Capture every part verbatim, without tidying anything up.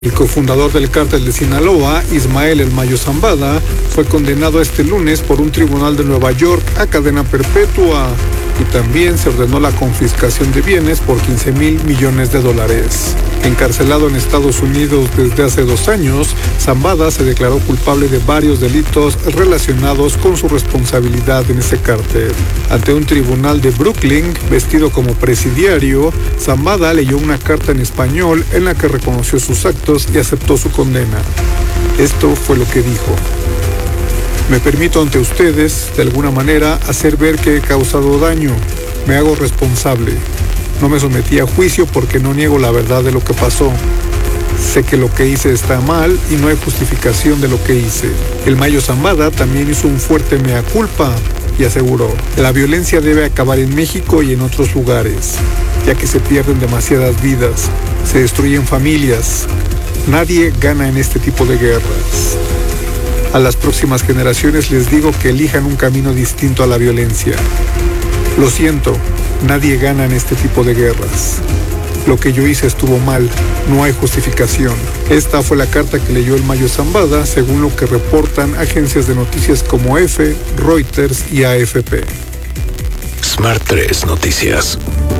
El cofundador del cártel de Sinaloa, Ismael El Mayo Zambada, fue condenado este lunes por un tribunal de Nueva York a cadena perpetua y también se ordenó la confiscación de bienes por quince mil millones de dólares. Encarcelado en Estados Unidos desde hace dos años, Zambada se declaró culpable de varios delitos relacionados con su responsabilidad en ese cártel. Ante un tribunal de Brooklyn, vestido como presidiario, Zambada leyó una carta en español en la que reconoció sus actos y aceptó su condena. Esto fue lo que dijo: me permito ante ustedes, de alguna manera, hacer ver que he causado daño. Me hago responsable. No me sometí a juicio porque no niego la verdad de lo que pasó. Sé que lo que hice está mal y no hay justificación de lo que hice. El Mayo Zambada también hizo un fuerte mea culpa y aseguró: la violencia debe acabar en México y en otros lugares, ya que se pierden demasiadas vidas, se destruyen familias. Nadie gana en este tipo de guerras. A las próximas generaciones les digo que elijan un camino distinto a la violencia. Lo siento, nadie gana en este tipo de guerras. Lo que yo hice estuvo mal, no hay justificación. Esta fue la carta que leyó el Mayo Zambada, según lo que reportan agencias de noticias como E F E, Reuters y A F P. Smart tres Noticias.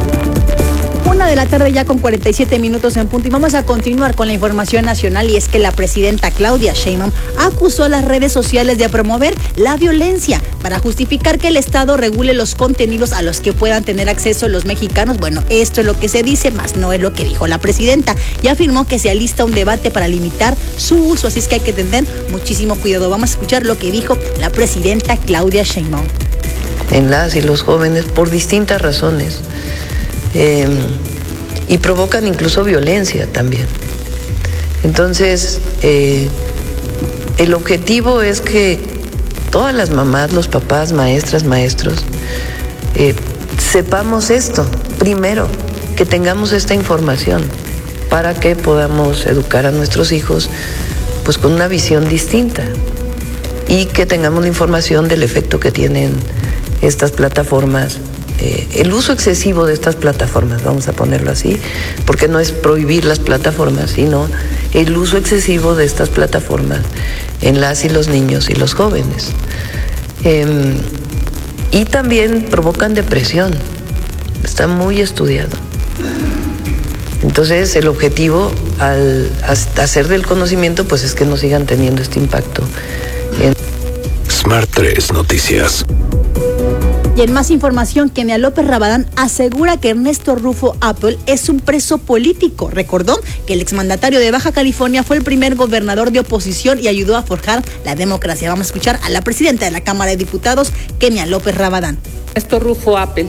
Una de la tarde ya con cuarenta y siete minutos en punto y vamos a continuar con la información nacional, y es que la presidenta Claudia Sheinbaum acusó a las redes sociales de promover la violencia para justificar que el Estado regule los contenidos a los que puedan tener acceso los mexicanos. Bueno, esto es lo que se dice, más no es lo que dijo la presidenta, y afirmó que se alista un debate para limitar su uso, así es que hay que tener muchísimo cuidado. Vamos a escuchar lo que dijo la presidenta Claudia Sheinbaum. En las y los jóvenes por distintas razones. Eh, y provocan incluso violencia también. Entonces, eh, el objetivo es que todas las mamás, los papás, maestras, maestros, eh, sepamos esto, primero, que tengamos esta información para que podamos educar a nuestros hijos pues con una visión distinta y que tengamos la información del efecto que tienen estas plataformas. Eh, el uso excesivo de estas plataformas, vamos a ponerlo así, porque no es prohibir las plataformas, sino el uso excesivo de estas plataformas en las y los niños y los jóvenes. Eh, y también provocan depresión, está muy estudiado. Entonces, el objetivo al hacer del conocimiento, pues es que no sigan teniendo este impacto. En... Smart tres Noticias. Y en más información, Kenia López Rabadán asegura que Ernesto Rufo Apple es un preso político. Recordó que el exmandatario de Baja California fue el primer gobernador de oposición y ayudó a forjar la democracia. Vamos a escuchar a la presidenta de la Cámara de Diputados, Kenia López Rabadán. Ernesto Rufo Apple.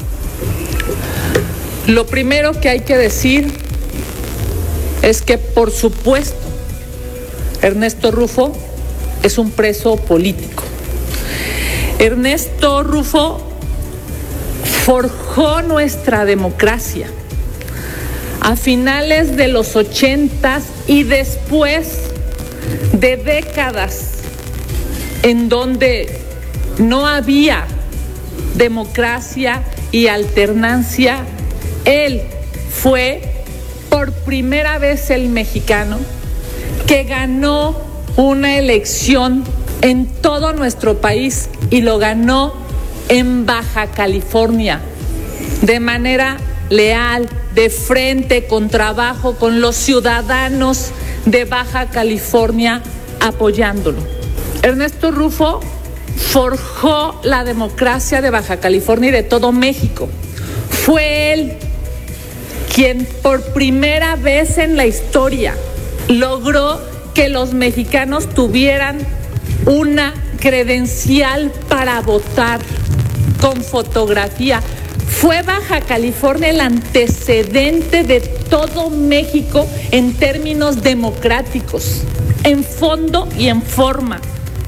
Lo primero que hay que decir es que, por supuesto, Ernesto Rufo es un preso político. Ernesto Rufo forjó nuestra democracia a finales de los ochentas y después de décadas en donde no había democracia y alternancia. Él fue por primera vez el mexicano que ganó una elección en todo nuestro país y lo ganó en Baja California de manera leal, de frente, con trabajo, con los ciudadanos de Baja California apoyándolo. Ernesto Rufo forjó la democracia de Baja California y de todo México. Fue él quien por primera vez en la historia logró que los mexicanos tuvieran una credencial para votar con fotografía. Fue Baja California el antecedente de todo México en términos democráticos, en fondo y en forma.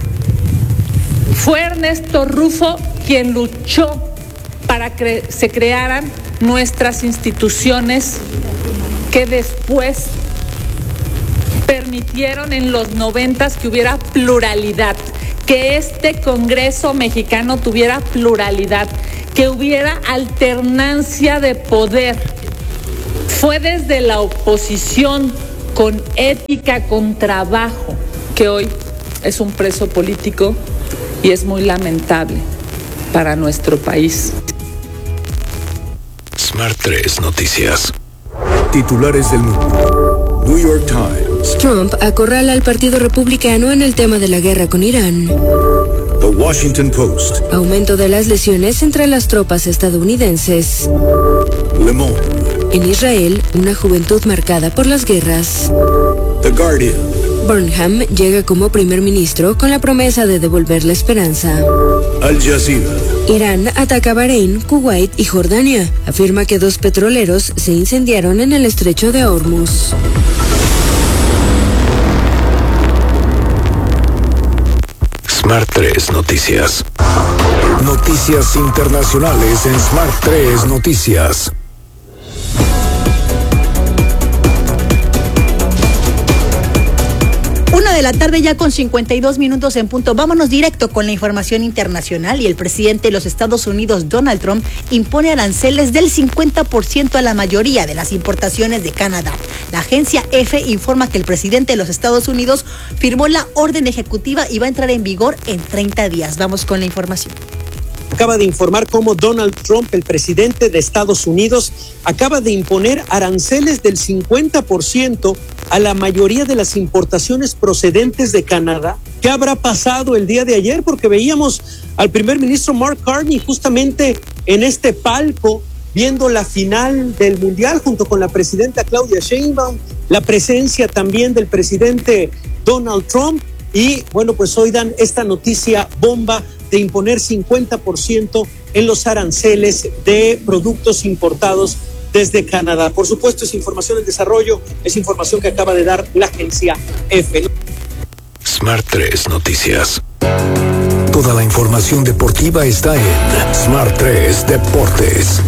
Fue Ernesto Rufo quien luchó para que se crearan nuestras instituciones que después permitieron en los noventas que hubiera pluralidad, que este Congreso mexicano tuviera pluralidad, que hubiera alternancia de poder. Fue desde la oposición con ética, con trabajo, que hoy es un preso político y es muy lamentable para nuestro país. Smart tres Noticias. Titulares del mundo. New York Times. Trump acorrala al Partido Republicano en el tema de la guerra con Irán. The Washington Post. Aumento de las lesiones entre las tropas estadounidenses. Le Monde. En Israel, una juventud marcada por las guerras. The Guardian. Burnham llega como primer ministro con la promesa de devolver la esperanza. Al Jazeera. Irán ataca Bahrein, Kuwait y Jordania. Afirma que dos petroleros se incendiaron en el estrecho de Hormuz. Smart tres Noticias. Noticias internacionales en Smart tres Noticias. Una de la tarde ya con cincuenta y dos minutos en punto. Vámonos directo con la información internacional. Y el presidente de los Estados Unidos, Donald Trump, impone aranceles del cincuenta por ciento a la mayoría de las importaciones de Canadá. La agencia E F E informa que el presidente de los Estados Unidos firmó la orden ejecutiva y va a entrar en vigor en treinta días. Vamos con la información. Acaba de informar cómo Donald Trump, el presidente de Estados Unidos, acaba de imponer aranceles del cincuenta por ciento a la mayoría de las importaciones procedentes de Canadá. ¿Qué habrá pasado el día de ayer? Porque veíamos al primer ministro Mark Carney justamente en este palco viendo la final del Mundial junto con la presidenta Claudia Sheinbaum, la presencia también del presidente Donald Trump y bueno, pues hoy dan esta noticia bomba de imponer cincuenta por ciento en los aranceles de productos importados desde Canadá. Por supuesto, es información en desarrollo, es información que acaba de dar la agencia E F E. Smart tres Noticias. Toda la información deportiva está en Smart tres Deportes.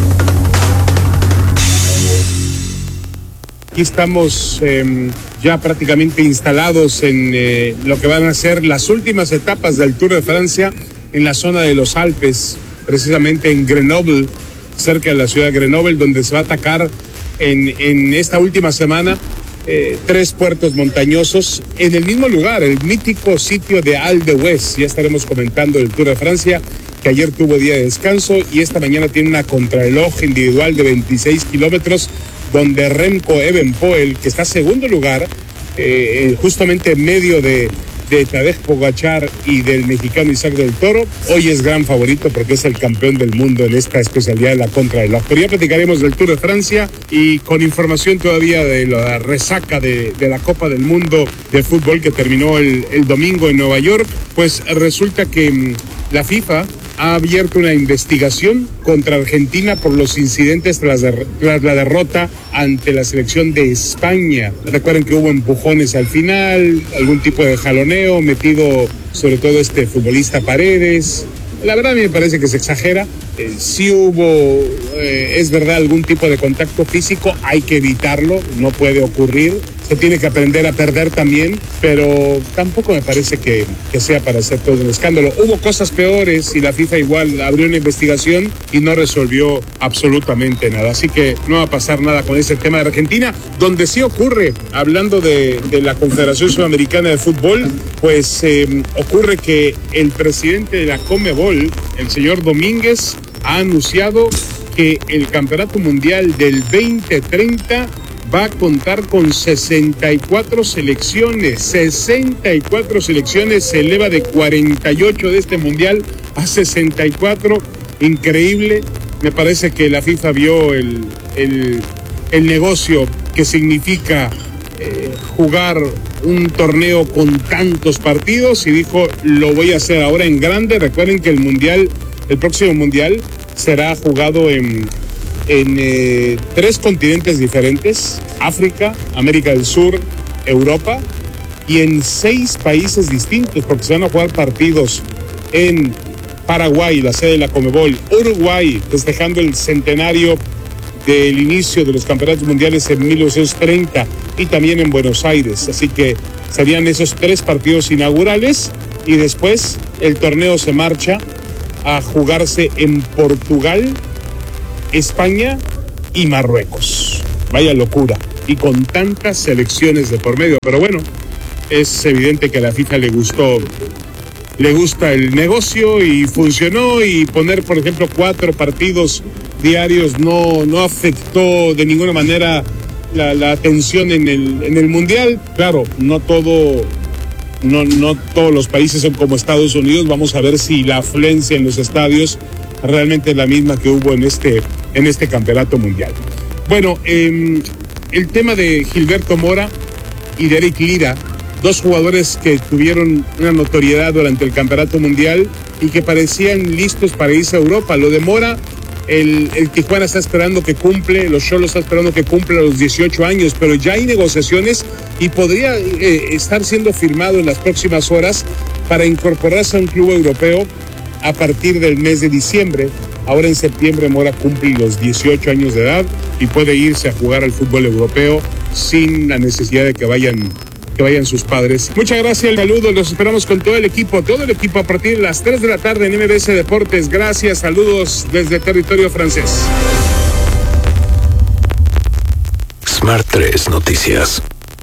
Aquí estamos eh, ya prácticamente instalados en eh, lo que van a ser las últimas etapas del Tour de Francia en la zona de los Alpes, precisamente en Grenoble, cerca de la ciudad de Grenoble, donde se va a atacar en, en esta última semana eh, tres puertos montañosos en el mismo lugar, el mítico sitio de Al de Huez. Ya estaremos comentando el Tour de Francia, que ayer tuvo día de descanso y esta mañana tiene una contrarreloj individual de veintiséis kilómetros, donde Remco Evenepoel, que está segundo lugar, eh, justamente en medio de, de Tadej Pogačar y del mexicano Isaac del Toro, hoy es gran favorito porque es el campeón del mundo en esta especialidad de la contrarreloj. Pero ya platicaremos del Tour de Francia y con información todavía de la resaca de, de la Copa del Mundo de fútbol que terminó el, el domingo en Nueva York, pues resulta que mmm, la FIFA ha abierto una investigación contra Argentina por los incidentes tras, de, tras la derrota ante la selección de España. Recuerden que hubo empujones al final, algún tipo de jaloneo metido sobre todo este futbolista Paredes. La verdad a mí me parece que se exagera. Eh, sí hubo, eh, es verdad, algún tipo de contacto físico, hay que evitarlo, no puede ocurrir. Se tiene que aprender a perder también, pero tampoco me parece que, que sea para hacer todo un escándalo. Hubo cosas peores y la FIFA igual abrió una investigación y no resolvió absolutamente nada. Así que no va a pasar nada con ese tema de Argentina. Donde sí ocurre, hablando de, de la Confederación Sudamericana de Fútbol, pues eh, ocurre que el presidente de la Conmebol, el señor Domínguez, ha anunciado que el Campeonato Mundial del veinte treinta va a contar con sesenta y cuatro selecciones, sesenta y cuatro selecciones, se eleva de cuarenta y ocho de este mundial a sesenta y cuatro, increíble. Me parece que la FIFA vio el, el, el negocio que significa eh, jugar un torneo con tantos partidos y dijo, lo voy a hacer ahora en grande. Recuerden que el mundial, el próximo mundial será jugado en... en eh, tres continentes diferentes, África, América del Sur, Europa, y en seis países distintos, porque se van a jugar partidos en Paraguay, la sede de la Conmebol, Uruguay, festejando el centenario del inicio de los campeonatos mundiales en mil novecientos treinta, y también en Buenos Aires. Así que serían esos tres partidos inaugurales, y después el torneo se marcha a jugarse en Portugal, España y Marruecos. Vaya locura. y con tantas selecciones de por medio. Pero bueno, es evidente que a la FIFA le gustó, le gusta el negocio y funcionó, y poner, por ejemplo, cuatro partidos diarios no, no afectó de ninguna manera la, la atención en el, en el Mundial. Claro, no todo, no, no todos los países son como Estados Unidos. Vamos a ver si la afluencia en los estadios realmente es la misma que hubo en este, en este campeonato mundial. Bueno, eh, el tema de Gilberto Mora y de Eric Lira, dos jugadores que tuvieron una notoriedad durante el campeonato mundial y que parecían listos para irse a Europa. Lo de Mora, el, el Tijuana está esperando que cumple, los Xolos está esperando que cumpla los dieciocho años, pero ya hay negociaciones y podría eh, estar siendo firmado en las próximas horas para incorporarse a un club europeo a partir del mes de diciembre. Ahora en septiembre Mora cumple los dieciocho años de edad y puede irse a jugar al fútbol europeo sin la necesidad de que vayan, que vayan sus padres. Muchas gracias, saludos, los esperamos con todo el equipo, todo el equipo a partir de las tres de la tarde en M B S Deportes. Gracias, saludos desde territorio francés. Smart tres Noticias.